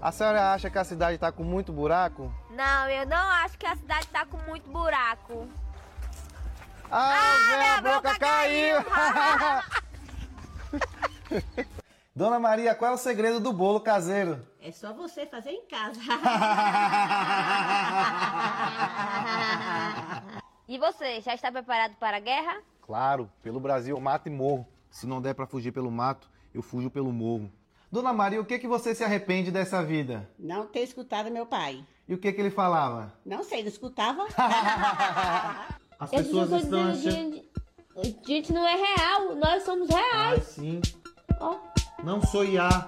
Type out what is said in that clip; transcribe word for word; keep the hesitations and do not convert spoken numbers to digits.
A senhora acha que a cidade está com muito buraco? Não, eu não acho que a cidade tá com muito buraco. Ah, Ah, Zé, a minha boca boca caiu! Dona Maria, qual é o segredo do bolo caseiro? É só você fazer em casa. E você, já está preparado para a guerra? Claro, pelo Brasil eu mato e morro. Se não der para fugir pelo mato, eu fujo pelo morro. Dona Maria, o que que você se arrepende dessa vida? Não ter escutado meu pai. E o que que ele falava? Não sei, não escutava? As Eu pessoas só tô estão dizendo, achando... gente, gente não é real, nós somos reais. sim. Ó. Não sou I A.